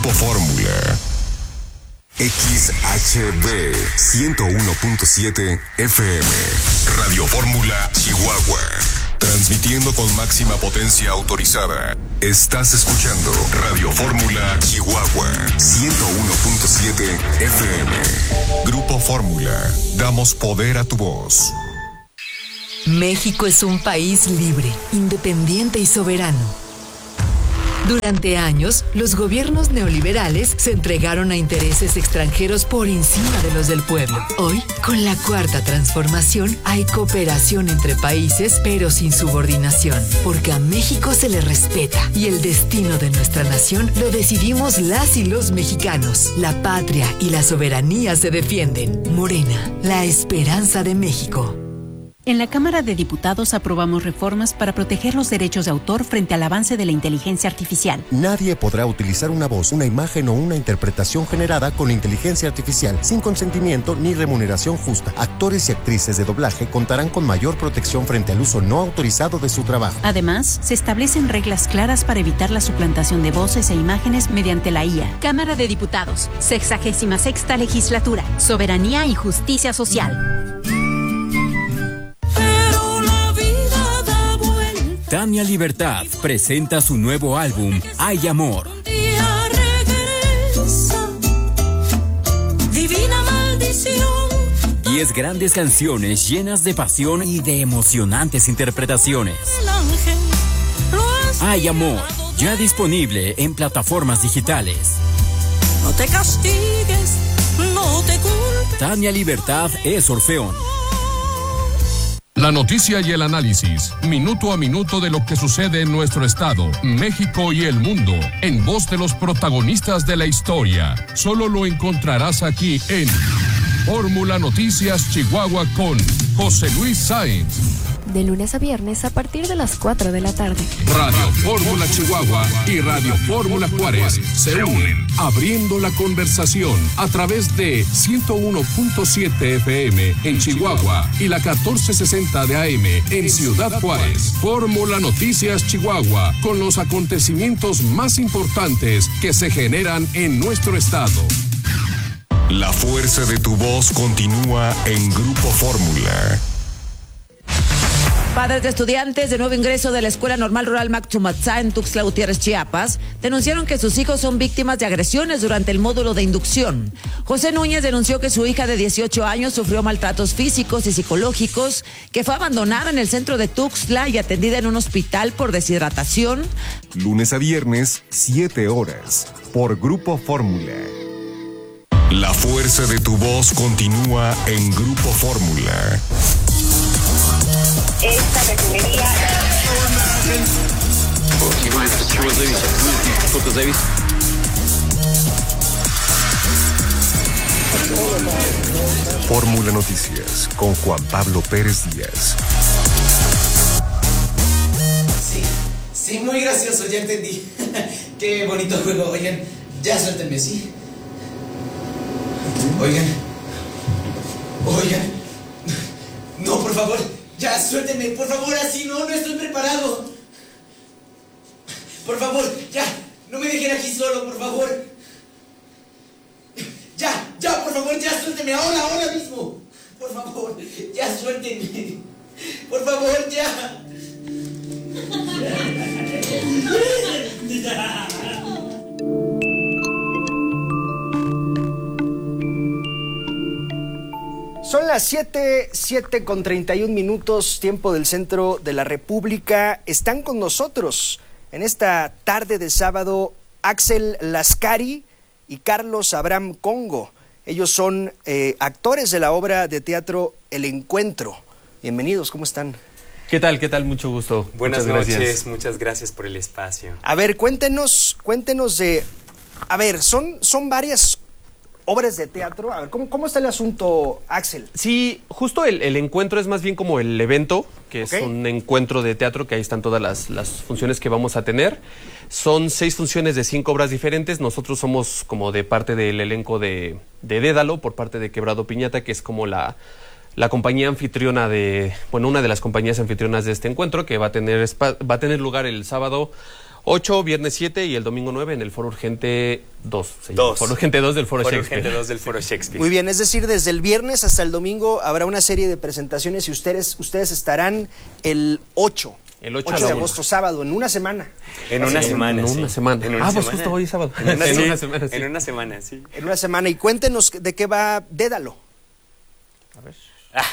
Fórmula. XHB 101.7 FM. Radio Fórmula Chihuahua. Transmitiendo con máxima potencia autorizada. Estás escuchando Radio Fórmula Chihuahua 101.7 FM. Grupo Fórmula. Damos poder a tu voz. México es un país libre, independiente y soberano. Durante años, los gobiernos neoliberales se entregaron a intereses extranjeros por encima de los del pueblo. Hoy, con la Cuarta Transformación, hay cooperación entre países, pero sin subordinación, porque a México se le respeta y el destino de nuestra nación lo decidimos las y los mexicanos. La patria y la soberanía se defienden. Morena, la esperanza de México. En la Cámara de Diputados aprobamos reformas para proteger los derechos de autor frente al avance de la inteligencia artificial. Nadie podrá utilizar una voz, una imagen o una interpretación generada con inteligencia artificial sin consentimiento ni remuneración justa. Actores y actrices de doblaje contarán con mayor protección frente al uso no autorizado de su trabajo. Además, se establecen reglas claras para evitar la suplantación de voces e imágenes mediante la IA. Cámara de Diputados, 66ª Legislatura, Soberanía y Justicia Social. Tania Libertad presenta su nuevo álbum, Hay Amor. Divina maldición. 10 grandes canciones llenas de pasión y de emocionantes interpretaciones. Hay Amor, ya disponible en plataformas digitales. No te castigues, no te culpes. Tania Libertad es Orfeón. La noticia y el análisis, minuto a minuto de lo que sucede en nuestro estado, México y el mundo, en voz de los protagonistas de la historia. Solo lo encontrarás aquí en Fórmula Noticias Chihuahua con José Luis Sáenz. De lunes a viernes a partir de las 4 de la tarde. Radio Fórmula Chihuahua y Radio Fórmula Juárez se unen, abriendo la conversación a través de 101.7 FM en Chihuahua y la 1460 de AM en Ciudad Juárez. Fórmula Noticias Chihuahua, con los acontecimientos más importantes que se generan en nuestro estado. La fuerza de tu voz continúa en Grupo Fórmula. Padres de estudiantes de nuevo ingreso de la Escuela Normal Rural Macchumatzá en Tuxtla Gutiérrez, Chiapas, denunciaron que sus hijos son víctimas de agresiones durante el módulo de inducción. José Núñez denunció que su hija de 18 años sufrió maltratos físicos y psicológicos, que fue abandonada en el centro de Tuxtla y atendida en un hospital por deshidratación. Lunes a viernes, 7 horas, por Grupo Fórmula. La fuerza de tu voz continúa en Grupo Fórmula. Esta refinería. Fórmula Noticias con Juan Pablo Pérez Díaz. Sí, muy gracioso, ya entendí. Qué bonito juego. Oigan, ya suéltenme, ¿sí? Oigan. No, por favor. Ya, suéltenme, por favor, así no estoy preparado. Por favor, ya, no me dejen aquí solo, por favor. Ya, por favor, ya, suéltenme, ahora mismo. Por favor, ya, suéltenme. Por favor, ya. Son las 7:31, tiempo del centro de la República. Están con nosotros en esta tarde de sábado Axel Lascari y Carlos Abraham Congo. Ellos son actores de la obra de teatro El Encuentro. Bienvenidos, ¿cómo están? ¿Qué tal? Mucho gusto. Buenas noches, muchas gracias por el espacio. A ver, cuéntenos de... A ver, son varias obras de teatro. A ver, ¿cómo está el asunto, Axel? Sí, justo el encuentro es más bien como el evento, que es un encuentro de teatro, que ahí están todas las funciones que vamos a tener. Son 6 funciones de 5 obras diferentes. Nosotros somos como de parte del elenco de Dédalo, por parte de Quebrado Piñata, que es como la compañía anfitriona una de las compañías anfitrionas de este encuentro, que va a tener lugar el sábado 8, viernes 7 y el domingo 9 en el Foro Urgente 2. Foro Urgente 2 del Foro Shakespeare. Urgente 2 del Foro Shakespeare. Muy bien, es decir, desde el viernes hasta el domingo habrá una serie de presentaciones y ustedes estarán el 8. El 8 de agosto, sábado, en una semana. En una semana. Pues justo hoy sábado. En una semana, sí. En una semana, sí. En una semana. Y cuéntenos de qué va Dédalo. A ver.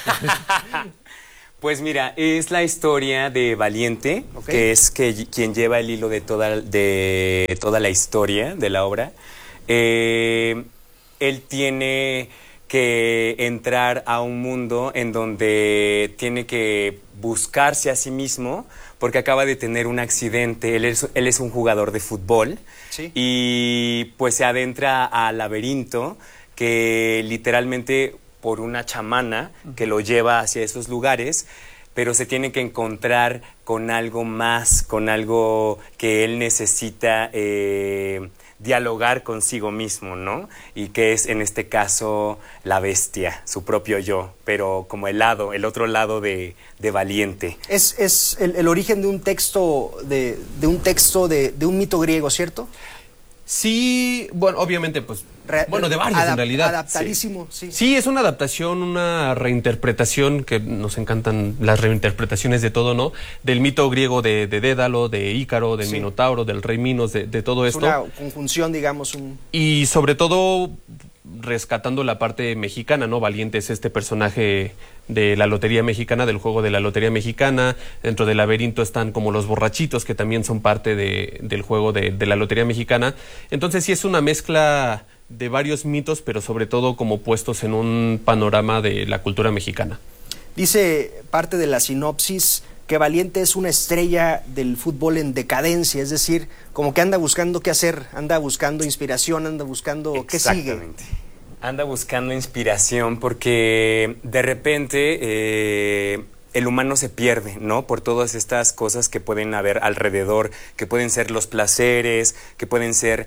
Pues mira, es la historia de Valiente, que es quien lleva el hilo de toda la historia de la obra. Él tiene que entrar a un mundo en donde tiene que buscarse a sí mismo porque acaba de tener un accidente. Él es un jugador de fútbol, ¿sí? Y pues se adentra al laberinto que literalmente por una chamana que lo lleva hacia esos lugares, pero se tiene que encontrar con algo más, con algo que él necesita dialogar consigo mismo, ¿no? Y que es, en este caso, la bestia, su propio yo, pero como el otro lado de Valiente. Es el origen de un texto, de un mito griego, ¿cierto? Sí, bueno, obviamente, pues, de varios en realidad. Adaptadísimo, sí. Sí, es una adaptación, una reinterpretación, que nos encantan las reinterpretaciones de todo, ¿no? Del mito griego de Dédalo, de Ícaro, del Minotauro, del rey Minos, de todo esto. Es una conjunción, digamos. Y sobre todo rescatando la parte mexicana, ¿no? Valiente es este personaje de la Lotería Mexicana, del juego de la Lotería Mexicana. Dentro del laberinto están como los borrachitos, que también son parte del juego de la Lotería Mexicana. Entonces sí es una mezcla de varios mitos, pero sobre todo como puestos en un panorama de la cultura mexicana. Dice parte de la sinopsis que Valiente es una estrella del fútbol en decadencia, es decir, como que anda buscando qué hacer, anda buscando inspiración, anda buscando qué sigue. Exactamente. Anda buscando inspiración porque de repente el humano se pierde, ¿no? Por todas estas cosas que pueden haber alrededor, que pueden ser los placeres, que pueden ser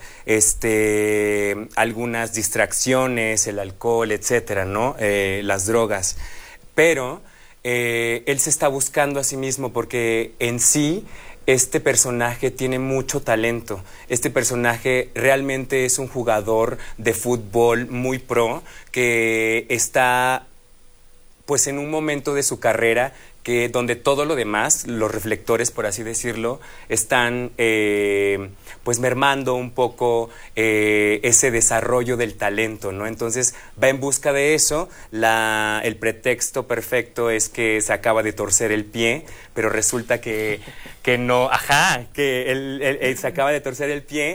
algunas distracciones, el alcohol, etcétera, ¿no? Las drogas. Pero él se está buscando a sí mismo porque en sí este personaje tiene mucho talento. Este personaje realmente es un jugador de fútbol muy pro que está pues en un momento de su carrera donde todo lo demás, los reflectores, por así decirlo, están pues mermando un poco ese desarrollo del talento, ¿no? Entonces va en busca de eso. El pretexto perfecto es que se acaba de torcer el pie, pero resulta que no, que él se acaba de torcer el pie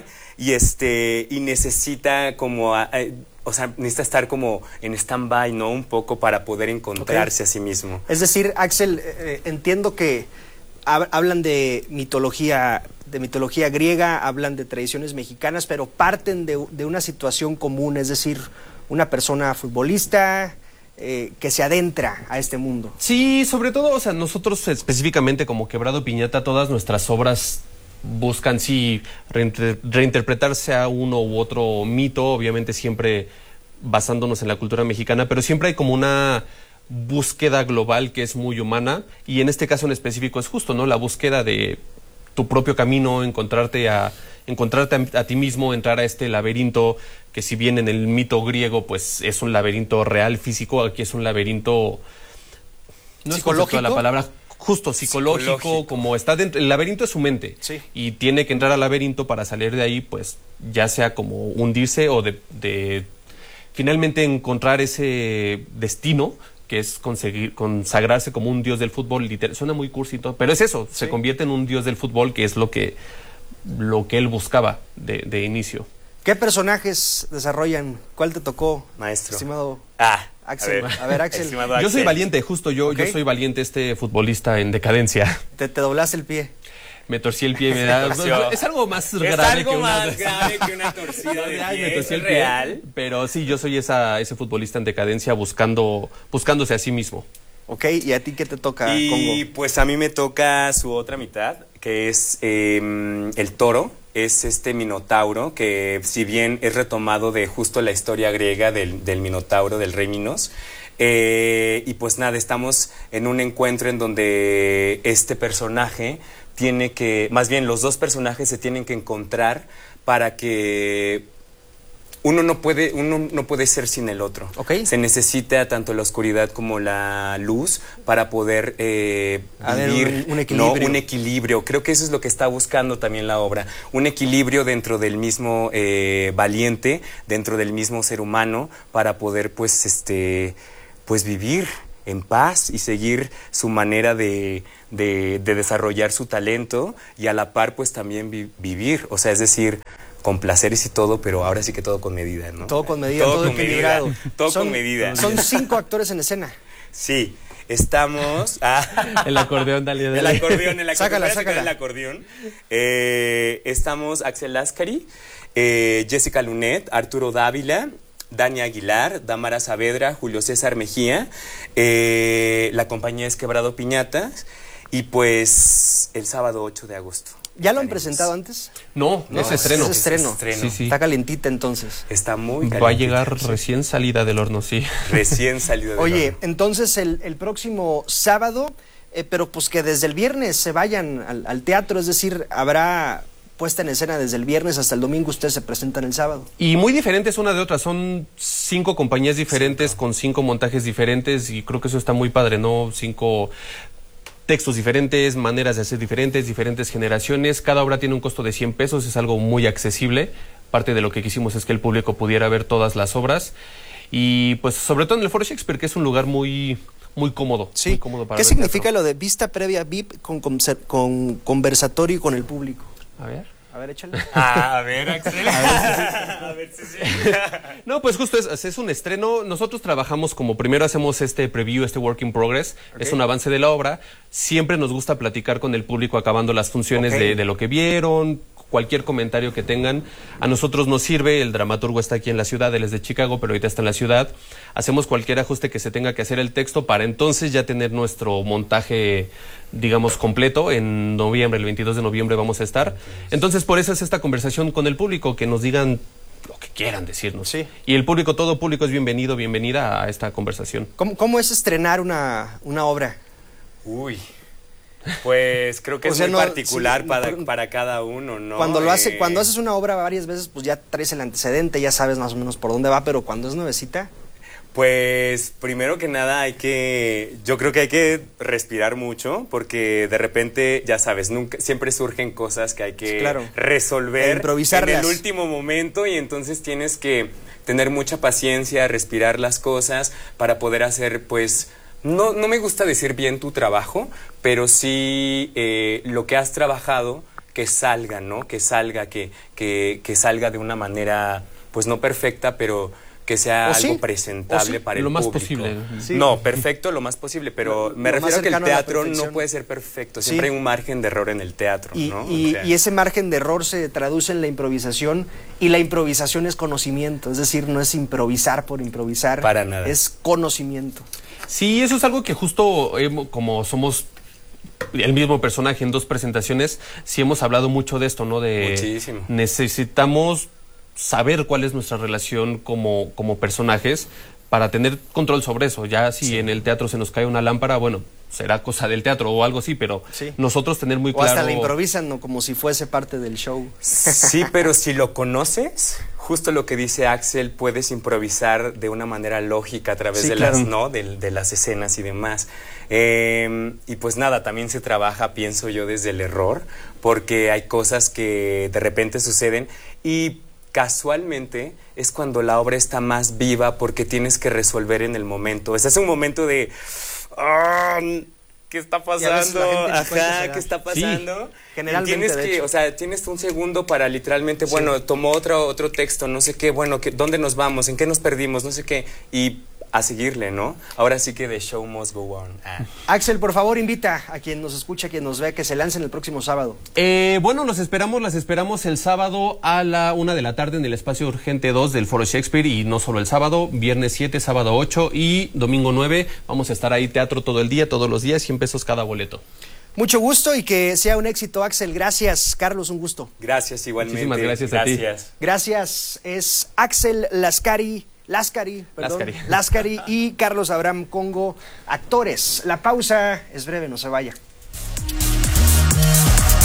y necesita como necesita estar como en stand-by, ¿no? Un poco para poder encontrarse a sí mismo. Es decir, Axel, entiendo que hablan de mitología griega, hablan de tradiciones mexicanas, pero parten de una situación común, es decir, una persona futbolista que se adentra a este mundo. Sí, sobre todo, nosotros específicamente como Quebrado Piñata, todas nuestras obras buscan reinterpretarse a uno u otro mito, obviamente siempre basándonos en la cultura mexicana, pero siempre hay como una búsqueda global que es muy humana, y en este caso en específico es justo, ¿no? La búsqueda de tu propio camino, encontrarte a ti mismo, entrar a este laberinto que, si bien en el mito griego pues es un laberinto real, físico, aquí es un laberinto no psicológico, es la palabra justo psicológico, como está dentro, el laberinto es su mente, sí, y tiene que entrar al laberinto para salir de ahí, pues ya sea como hundirse o de finalmente encontrar ese destino que es consagrarse como un dios del fútbol. Suena muy cursi y todo, pero es eso, sí, se convierte en un dios del fútbol, que es lo que él buscaba de inicio. ¿Qué personajes desarrollan? ¿Cuál te tocó, maestro? Estimado Axel. A ver, Axel. Yo soy Valiente, justo yo soy Valiente, este futbolista en decadencia. ¿Te doblaste el pie? Me torcí el pie, es algo más grave que una torcida de pie. Me torcí el pie, real. Pero sí, yo soy ese futbolista en decadencia buscándose a sí mismo. Ok, ¿y a ti qué te toca, Congo? Y pues a mí me toca su otra mitad, que es el toro. Es este Minotauro, que si bien es retomado de justo la historia griega del Minotauro, del rey Minos, y pues nada, estamos en un encuentro en donde este personaje tiene que, más bien los dos personajes se tienen que encontrar para que uno no puede ser sin el otro. Okay. Se necesita tanto la oscuridad como la luz para poder vivir un equilibrio. ¿no? Un equilibrio. Creo que eso es lo que está buscando también la obra. Un equilibrio dentro del mismo valiente, dentro del mismo ser humano, para poder pues vivir en paz y seguir su manera de desarrollar su talento y a la par pues también vivir. O sea, es decir, con placeres y todo, pero ahora sí que todo con medida, ¿no? Todo con medida, todo equilibrado. Todo con medida. Son 5 actores en escena. Sí, estamos... El acordeón, dale. El acordeón. Sácala. El acordeón. Estamos Axel Lascari, Jessica Lunet, Arturo Dávila, Dani Aguilar, Damara Saavedra, Julio César Mejía, la compañía es Quebrado Piñatas, y pues el sábado 8 de agosto. ¿Ya lo han presentado antes? No, es estreno. Es estreno. Sí. Está calentita entonces. Está muy calentita. Va a llegar recién salida del horno, sí. Recién salida del horno. Oye, entonces el próximo sábado, pero pues que desde el viernes se vayan al teatro, es decir, habrá puesta en escena desde el viernes hasta el domingo, ustedes se presentan el sábado. Y muy diferentes una de otra, son 5 compañías diferentes con 5 montajes diferentes y creo que eso está muy padre, ¿no? 5 textos diferentes, maneras de hacer diferentes generaciones. Cada obra tiene un costo de 100 pesos, es algo muy accesible. Parte de lo que quisimos es que el público pudiera ver todas las obras. Y pues sobre todo en el Foro Shakespeare, que es un lugar muy cómodo. Sí. Muy cómodo para ¿Qué ver significa teatro. lo de vista previa VIP con conversatorio con el público? A ver, échale. A ver, Axel. A ver si sí. No, pues justo es un estreno. Nosotros trabajamos como primero hacemos este preview, este work in progress. Okay. Es un avance de la obra. Siempre nos gusta platicar con el público acabando las funciones de lo que vieron. Cualquier comentario que tengan, a nosotros nos sirve. El dramaturgo está aquí en la ciudad, él es de Chicago, pero ahorita está en la ciudad. Hacemos cualquier ajuste que se tenga que hacer el texto para entonces ya tener nuestro montaje, digamos, completo. En noviembre, el 22 de noviembre vamos a estar. Entonces, por eso es esta conversación con el público, que nos digan lo que quieran decirnos. Sí. Y el público, todo público es bienvenido, bienvenida a esta conversación. ¿Cómo es estrenar una obra? Uy... Pues creo que es muy particular para cada uno, ¿no? Cuando haces una obra varias veces, pues ya traes el antecedente, ya sabes más o menos por dónde va, pero cuando es nuevecita... Pues primero que nada yo creo que hay que respirar mucho, porque de repente, ya sabes, siempre surgen cosas que hay que resolver en el último momento, y entonces tienes que tener mucha paciencia, respirar las cosas para poder hacer, pues... No me gusta decir bien tu trabajo, pero sí lo que has trabajado, que salga, ¿no? Que salga de una manera, pues no perfecta, pero que sea algo presentable para el público. Lo más posible. Sí. No, perfecto, lo más posible, pero me refiero a que el teatro no puede ser perfecto. Siempre hay un margen de error en el teatro, ¿no? Y ese margen de error se traduce en la improvisación, y la improvisación es conocimiento, es decir, no es improvisar por improvisar. Para nada. Es conocimiento. Sí, eso es algo que justo como somos el mismo personaje en 2 presentaciones, sí hemos hablado mucho de esto, ¿no? Muchísimo. Necesitamos saber cuál es nuestra relación como personajes para tener control sobre eso. Ya si en el teatro se nos cae una lámpara, bueno, será cosa del teatro o algo así, pero nosotros tener muy claro... O hasta la improvisan, ¿no? Como si fuese parte del show. Sí, pero si lo conoces, justo lo que dice Axel, puedes improvisar de una manera lógica a través de las escenas y demás. Y pues nada, también se trabaja, pienso yo, desde el error, porque hay cosas que de repente suceden y casualmente es cuando la obra está más viva, porque tienes que resolver en el momento. Es un momento de... ¿qué está pasando? ¿Qué está pasando? Sí, generalmente, tienes un segundo para literalmente, tomó otro texto, no sé qué, ¿dónde nos vamos? ¿En qué nos perdimos? No sé qué. Y a seguirle, ¿no? Ahora sí que the show must go on. Axel, por favor, invita a quien nos escucha, a quien nos ve, que se lancen el próximo sábado. Las esperamos el sábado a la 1 de la tarde en el Espacio Urgente 2 del Foro Shakespeare, y no solo el sábado, viernes 7, sábado 8 y domingo 9. Vamos a estar ahí, teatro todo el día, todos los días, 100 pesos cada boleto. Mucho gusto y que sea un éxito, Axel. Gracias, Carlos, un gusto. Gracias, igualmente. Muchísimas gracias a ti. Gracias. Es Axel Lascari y Carlos Abraham Congo, actores. La pausa es breve, no se vaya.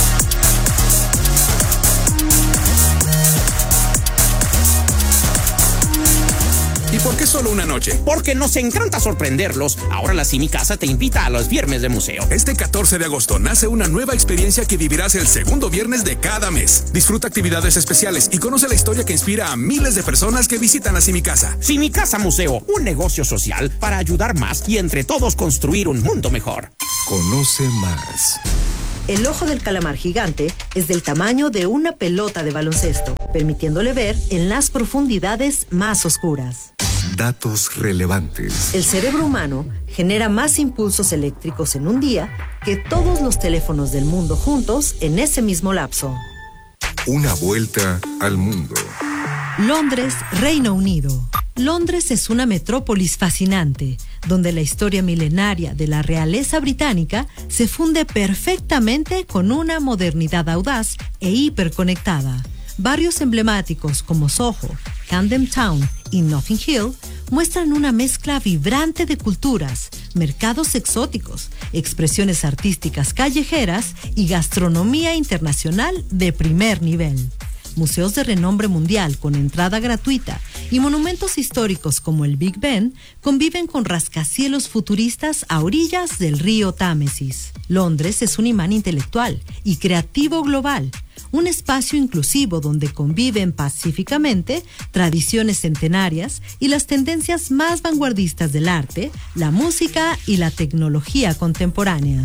¿Y por qué solo una noche? Porque nos encanta sorprenderlos. Ahora la Simi Casa te invita a los viernes de museo. Este 14 de agosto nace una nueva experiencia que vivirás el segundo viernes de cada mes. Disfruta actividades especiales y conoce la historia que inspira a miles de personas que visitan a Simi Casa. Simi Casa Museo, un negocio social para ayudar más y entre todos construir un mundo mejor. Conoce más. El ojo del calamar gigante es del tamaño de una pelota de baloncesto, permitiéndole ver en las profundidades más oscuras. Datos relevantes. El cerebro humano genera más impulsos eléctricos en un día que todos los teléfonos del mundo juntos en ese mismo lapso. Una vuelta al mundo. Londres, Reino Unido. Londres es una metrópolis fascinante, donde la historia milenaria de la realeza británica se funde perfectamente con una modernidad audaz e hiperconectada. Barrios emblemáticos como Soho, Camden Town y Notting Hill muestran una mezcla vibrante de culturas, mercados exóticos, expresiones artísticas callejeras y gastronomía internacional de primer nivel. Museos de renombre mundial con entrada gratuita y monumentos históricos como el Big Ben conviven con rascacielos futuristas a orillas del río Támesis. Londres es un imán intelectual y creativo global, un espacio inclusivo donde conviven pacíficamente tradiciones centenarias y las tendencias más vanguardistas del arte, la música y la tecnología contemporánea.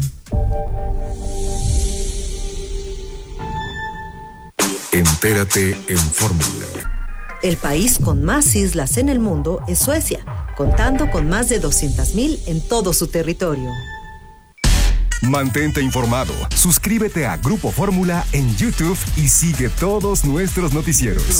Entérate en Fórmula. El país con más islas en el mundo es Suecia, contando con más de 200,000 en todo su territorio. Mantente informado. Suscríbete a Grupo Fórmula en YouTube y sigue todos nuestros noticieros.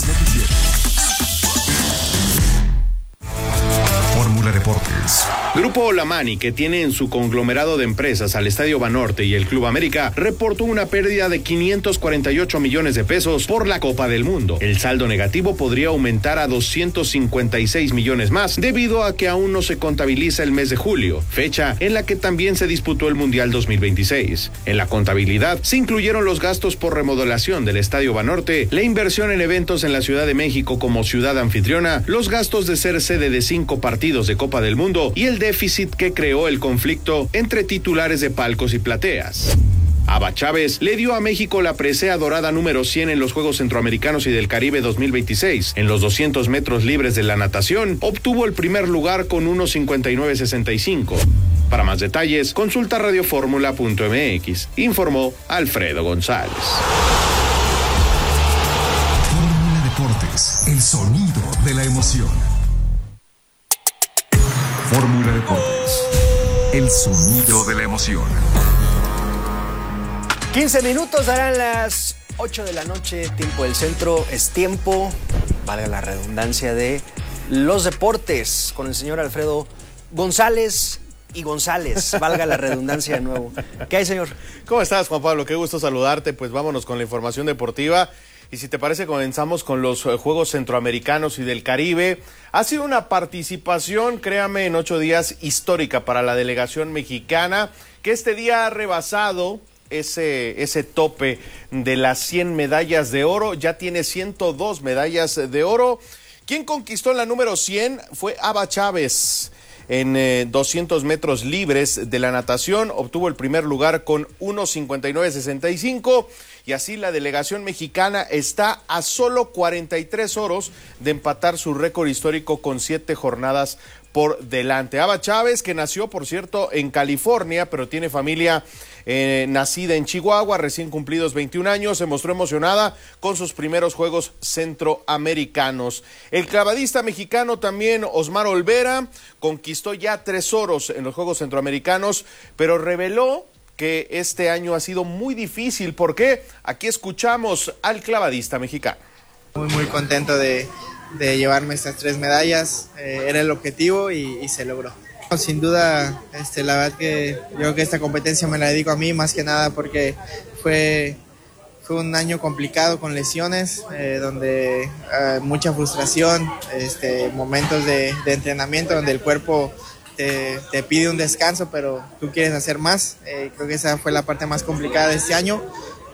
Fórmula Deportes. Grupo Olamani, que tiene en su conglomerado de empresas al Estadio Banorte y el Club América, reportó una pérdida de 548 millones de pesos por la Copa del Mundo. El saldo negativo podría aumentar a 256 millones más, debido a que aún no se contabiliza el mes de julio, fecha en la que también se disputó el Mundial 2026. En la contabilidad se incluyeron los gastos por remodelación del Estadio Banorte, la inversión en eventos en la Ciudad de México como ciudad anfitriona, los gastos de ser sede de 5 partidos de Copa del Mundo y el déficit que creó el conflicto entre titulares de palcos y plateas. Aba Chávez le dio a México la presea dorada número 100 en los Juegos Centroamericanos y del Caribe 2026. En los 200 metros libres de la natación, obtuvo el primer lugar con 1:59.65. Para más detalles, consulta radioformula.mx. Informó Alfredo González. Fórmula Deportes, el sonido de la emoción. Fórmula Deportes, el sonido de la emoción. 15 minutos darán las 8 de la noche, tiempo del centro. Es tiempo, valga la redundancia, de los deportes con el señor Alfredo González y González, valga la redundancia de nuevo. ¿Qué hay, señor? ¿Cómo estás, Juan Pablo? Qué gusto saludarte. Pues vámonos con la información deportiva. Y si te parece, comenzamos con los Juegos Centroamericanos y del Caribe. Ha sido una participación, créame, en 8 días histórica para la delegación mexicana, que este día ha rebasado ese tope de las 100 medallas de oro. Ya tiene 102 medallas de oro. Quien conquistó la número 100 fue Aba Chávez. En 200 metros libres de la natación obtuvo el primer lugar con 1:59.65 y así la delegación mexicana está a solo 43 oros de empatar su récord histórico con 7 jornadas por delante. Aba Chávez, que nació, por cierto, en California, pero tiene familia nacida en Chihuahua, recién cumplidos 21 años, se mostró emocionada con sus primeros Juegos Centroamericanos. El clavadista mexicano también, Osmar Olvera, conquistó ya 3 oros en los Juegos Centroamericanos, pero reveló que este año ha sido muy difícil. ¿Por qué? Aquí escuchamos al clavadista mexicano. Muy contento de llevarme estas 3 medallas, era el objetivo y se logró. Sin duda, la verdad que yo creo que esta competencia me la dedico a mí más que nada porque fue un año complicado con lesiones, donde mucha frustración, momentos de entrenamiento donde el cuerpo te pide un descanso, pero tú quieres hacer más. Creo que esa fue la parte más complicada de este año,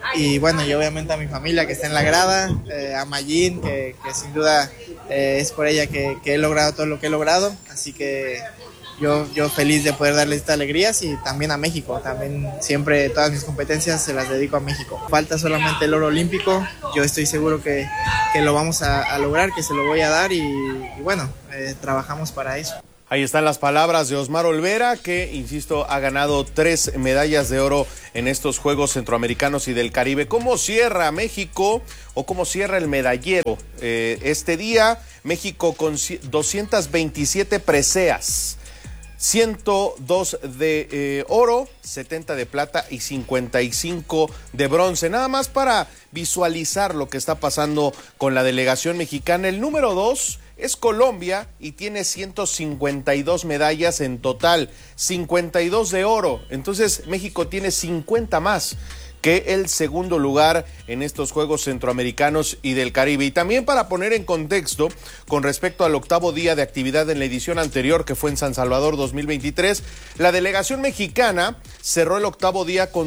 y bueno, y obviamente a mi familia que está en la grada, a Mayín, que sin duda es por ella que he logrado todo lo que he logrado, así que yo feliz de poder darle estas alegrías, y también a México, también siempre todas mis competencias se las dedico a México. Falta solamente el oro olímpico, yo estoy seguro que lo vamos a lograr, que se lo voy a dar y bueno, trabajamos para eso. Ahí están las palabras de Osmar Olvera, que, insisto, ha ganado 3 medallas de oro en estos Juegos Centroamericanos y del Caribe. ¿Cómo cierra México o cómo cierra el medallero? Este día, México con 227 preseas, 102 de oro, 70 de plata y 55 de bronce. Nada más para visualizar lo que está pasando con la delegación mexicana. El número 2 es Colombia y tiene 152 medallas en total, 52 de oro. Entonces México tiene 50 más que el segundo lugar en estos Juegos Centroamericanos y del Caribe. Y también para poner en contexto, con respecto al octavo día de actividad en la edición anterior, que fue en San Salvador 2023, la delegación mexicana cerró el octavo día con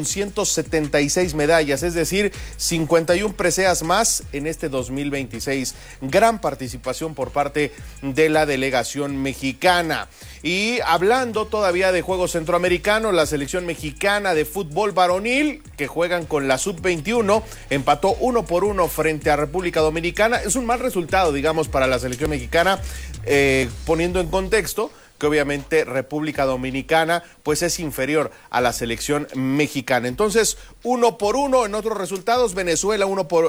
176 medallas, es decir, 51 preseas más en este 2026. Gran participación por parte de la delegación mexicana. Y hablando todavía de Juegos Centroamericanos, la selección mexicana de fútbol varonil, que juegan con la Sub-21, empató 1-1 frente a República Dominicana. Es un mal resultado, digamos, para la selección mexicana, poniendo en contexto que obviamente República Dominicana pues es inferior a la selección mexicana. Entonces, 1-1 en otros resultados. Venezuela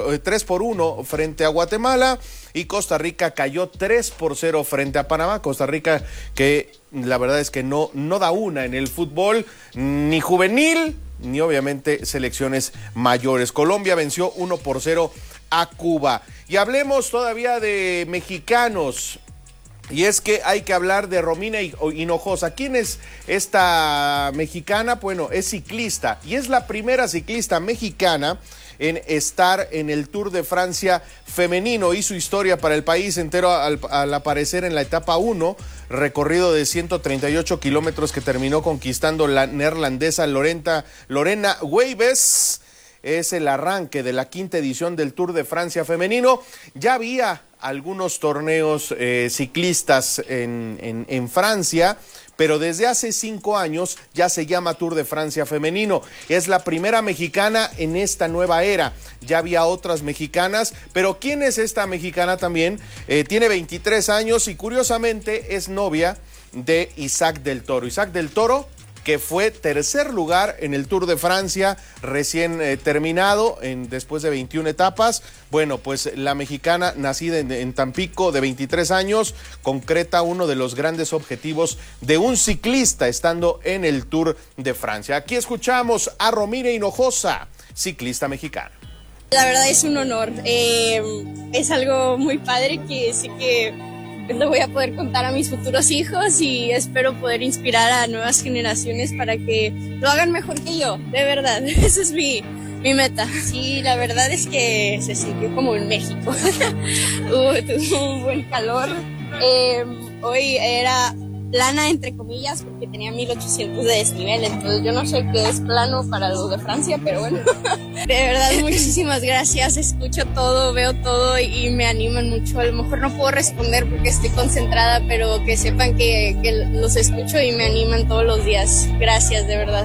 3-1 frente a Guatemala, y Costa Rica cayó 3-0 frente a Panamá. Costa Rica, que la verdad es que no da una en el fútbol, ni juvenil, ni obviamente selecciones mayores. Colombia venció 1-0 a Cuba. Y hablemos todavía de mexicanos. Y es que hay que hablar de Romina Hinojosa. ¿Quién es esta mexicana? Bueno, es ciclista y es la primera ciclista mexicana en estar en el Tour de Francia femenino. Hizo historia para el país entero al aparecer en la etapa 1, recorrido de 138 kilómetros que terminó conquistando la neerlandesa Lorena Wiebes. Es el arranque de la quinta edición del Tour de Francia femenino. Ya había algunos torneos ciclistas en Francia, pero desde hace 5 años ya se llama Tour de Francia femenino. Es la primera mexicana en esta nueva era. Ya había otras mexicanas, pero ¿quién es esta mexicana también? Tiene 23 años y curiosamente es novia de Isaac del Toro. Isaac del Toro, que fue tercer lugar en el Tour de Francia recién terminado después de 21 etapas. Bueno, pues la mexicana, nacida en Tampico, de 23 años, concreta uno de los grandes objetivos de un ciclista estando en el Tour de Francia. Aquí escuchamos a Romina Hinojosa, ciclista mexicana. La verdad es un honor, es algo muy padre que sé que lo voy a poder contar a mis futuros hijos, y espero poder inspirar a nuevas generaciones para que lo hagan mejor que yo, de verdad. Esa es mi meta. Sí, la verdad es que se sintió como en México. Tuvo un buen calor. Hoy era plana, entre comillas, porque tenía 1800 de desnivel, entonces yo no sé qué es plano para lo de Francia, pero bueno. De verdad, muchísimas gracias, escucho todo, veo todo y me animan mucho. A lo mejor no puedo responder porque estoy concentrada, pero que sepan que los escucho y me animan todos los días. Gracias, de verdad.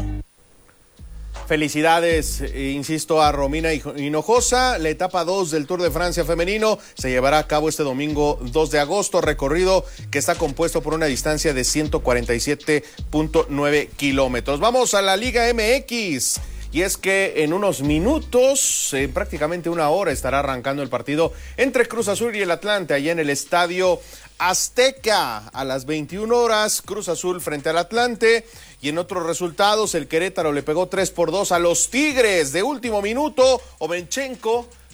Felicidades, insisto, a Romina Hinojosa. La etapa 2 del Tour de Francia femenino se llevará a cabo este domingo 2 de agosto, recorrido que está compuesto por una distancia de 147.9 kilómetros. Vamos a la Liga MX. Y es que en unos minutos, prácticamente una hora, estará arrancando el partido entre Cruz Azul y el Atlante, allá en el Estadio Azteca. A las 21 horas, Cruz Azul frente al Atlante. Y en otros resultados, el Querétaro le pegó 3-2 a los Tigres. De último minuto, Ovenchenko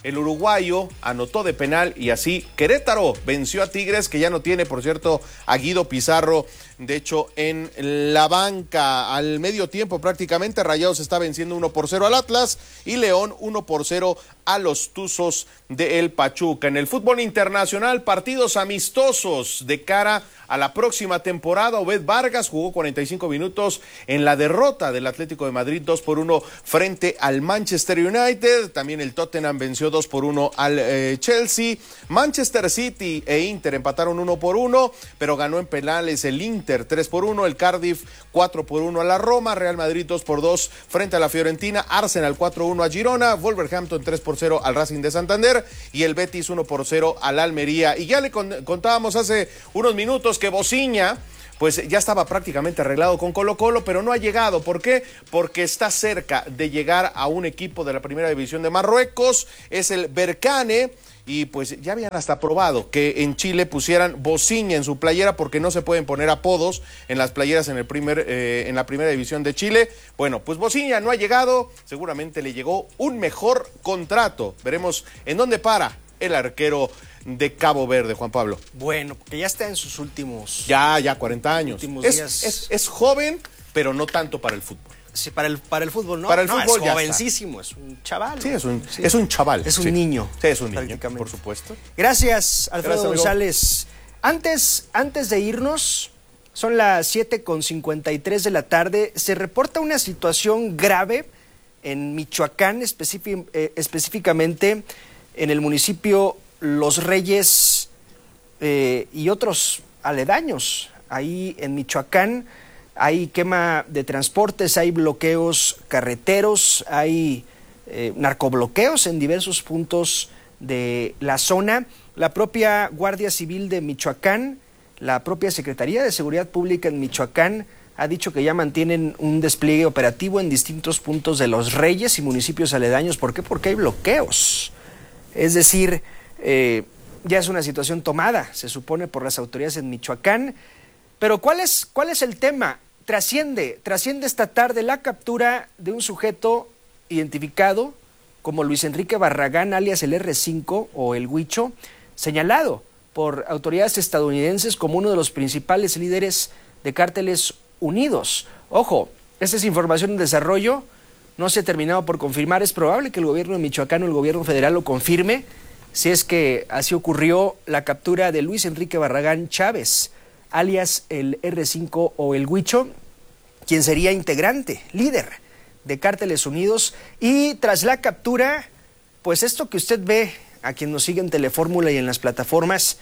el uruguayo anotó de penal y así Querétaro venció a Tigres, que ya no tiene, por cierto, a Guido Pizarro, de hecho, en la banca. Al medio tiempo prácticamente Rayados está venciendo 1-0 al Atlas y León 1-0 a los Tuzos de El Pachuca. En el fútbol internacional, partidos amistosos de cara a la próxima temporada. Obed Vargas jugó 45 minutos en la derrota del Atlético de Madrid 2-1 frente al Manchester United. También el Tottenham venció 2-1 al Chelsea. Manchester City e Inter empataron 1-1, pero ganó en penales el Inter 3-1, el Cardiff 4-1 a la Roma, Real Madrid 2-2 frente a la Fiorentina, Arsenal 4-1 a Girona, Wolverhampton 3-0 al Racing de Santander y el Betis 1-0 al Almería. Y ya le contábamos hace unos minutos que Bociña pues ya estaba prácticamente arreglado con Colo-Colo, pero no ha llegado. ¿Por qué? Porque está cerca de llegar a un equipo de la Primera División de Marruecos, es el Berkane, y pues ya habían hasta probado que en Chile pusieran Bociña en su playera porque no se pueden poner apodos en las playeras en la Primera División de Chile. Bueno, pues Bociña no ha llegado, seguramente le llegó un mejor contrato. Veremos en dónde para el arquero de Cabo Verde, Juan Pablo. Bueno, porque ya está en sus últimos... Ya 40 años. Es joven, pero no tanto para el fútbol. Sí, para el fútbol, ¿no? Para el fútbol es jovencísimo, es un chaval. Sí, es un chaval. Es un niño. Sí, es un niño, por supuesto. Gracias, Alfredo González. Antes de irnos, son las 7:53 de la tarde, se reporta una situación grave en Michoacán, específicamente en el municipio Los Reyes y otros aledaños. Ahí en Michoacán hay quema de transportes, hay bloqueos carreteros, hay narcobloqueos en diversos puntos de la zona. La propia Guardia Civil de Michoacán, la propia Secretaría de Seguridad Pública en Michoacán ha dicho que ya mantienen un despliegue operativo en distintos puntos de Los Reyes y municipios aledaños. ¿Por qué? Porque hay bloqueos. Es decir, ya es una situación tomada, se supone, por las autoridades en Michoacán. Pero ¿cuál es el tema? Trasciende esta tarde la captura de un sujeto identificado como Luis Enrique Barragán, alias el R5 o el Huicho, señalado por autoridades estadounidenses como uno de los principales líderes de cárteles unidos. Ojo, esta es información en desarrollo, no se ha terminado por confirmar. Es probable que el gobierno de Michoacán o el gobierno federal lo confirme, si es que así ocurrió la captura de Luis Enrique Barragán Chávez, alias el R5 o el Huicho, quien sería integrante, líder de Cárteles Unidos. Y tras la captura, pues esto que usted ve, a quien nos sigue en Telefórmula y en las plataformas,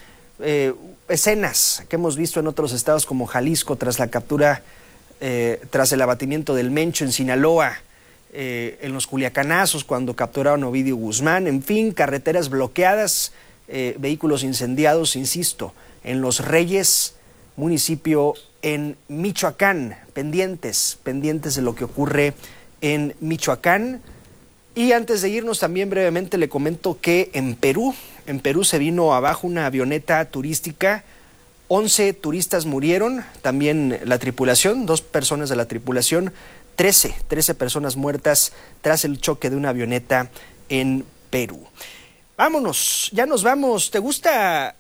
escenas que hemos visto en otros estados como Jalisco, tras la captura, tras el abatimiento del Mencho en Sinaloa, en los Culiacanazos, cuando capturaron a Ovidio Guzmán, en fin, carreteras bloqueadas, vehículos incendiados, insisto, en Los Reyes, municipio en Michoacán, pendientes de lo que ocurre en Michoacán. Y antes de irnos también brevemente le comento que en Perú se vino abajo una avioneta turística, 11 turistas murieron, también la tripulación, 2 personas de la tripulación, 13 personas muertas tras el choque de una avioneta en Perú. Vámonos, ya nos vamos. ¿Te gusta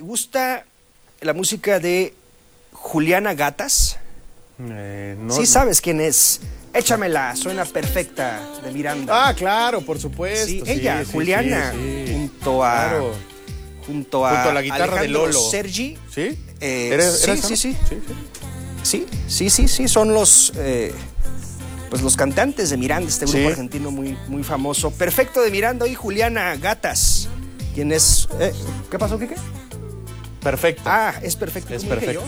la música de Juliana Gatas? No, sí sabes quién es. Échamela, suena perfecta, de Miranda. Ah, claro, por supuesto. Sí, ella, Juliana, sí. Junto a la guitarra Alejandro de Lolo. Sergi. ¿Sí? Sí, son los pues los cantantes de Miranda, este grupo argentino muy famoso. Perfecto de Miranda, hoy Juliana Gatas, quien es... ¿Qué pasó, Quique? Perfecta. Es perfecta. Es perfecta.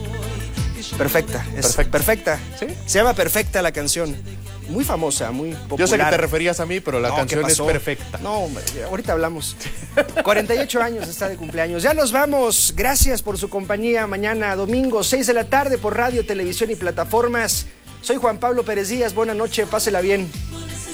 Perfecta. ¿Sí? Se llama Perfecta la canción. Muy famosa, muy popular. Yo sé que te referías a mí, pero la canción es perfecta. No, hombre, ahorita hablamos. 48 años está de cumpleaños. Ya nos vamos. Gracias por su compañía. Mañana, domingo, 6 de la tarde por radio, televisión y plataformas. Soy Juan Pablo Pérez Díaz. Buena noche, pásela bien.